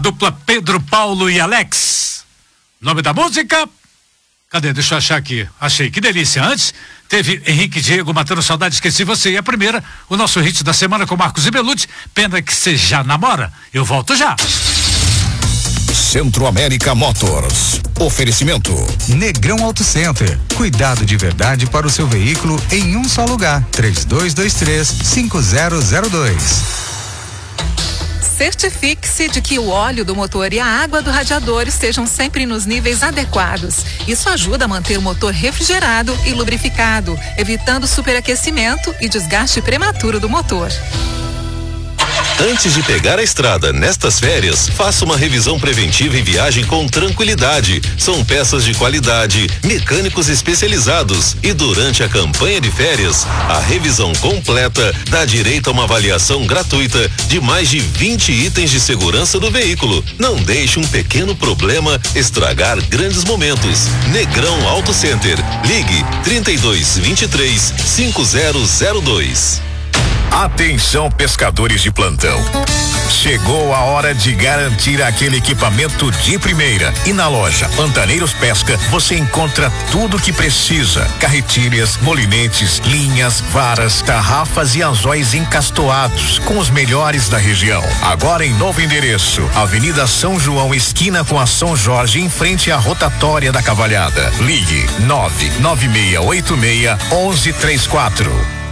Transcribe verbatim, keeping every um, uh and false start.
dupla Pedro, Paulo e Alex. Nome da música? Cadê? Deixa eu achar aqui. Achei, que delícia. Antes, teve Henrique e Diego, Matando Saudade, Esqueci Você. E a primeira, o nosso hit da semana com Marcos e Belucci, Pena Que Você Já Namora. Eu volto já. Centro-América Motors. Oferecimento Negrão Auto Center. Cuidado de verdade para o seu veículo em um só lugar. três dois dois três, cinco zero zero dois. Certifique-se de que o óleo do motor e a água do radiador estejam sempre nos níveis adequados. Isso ajuda a manter o motor refrigerado e lubrificado, evitando superaquecimento e desgaste prematuro do motor. Antes de pegar a estrada nestas férias, faça uma revisão preventiva e viagem com tranquilidade. São peças de qualidade, mecânicos especializados e durante a campanha de férias, a revisão completa dá direito a uma avaliação gratuita de mais de vinte itens de segurança do veículo. Não deixe um pequeno problema estragar grandes momentos. Negrão Auto Center. Ligue trinta e dois, vinte e três, cinco zero zero dois. Atenção, pescadores de plantão. Chegou a hora de garantir aquele equipamento de primeira. E na loja Pantaneiros Pesca você encontra tudo o que precisa: carretilhas, molinetes, linhas, varas, tarrafas e anzóis encastoados com os melhores da região. Agora em novo endereço, Avenida São João, esquina com a São Jorge, em frente à rotatória da Cavalhada. Ligue nove nove seis oito seis um um três quatro.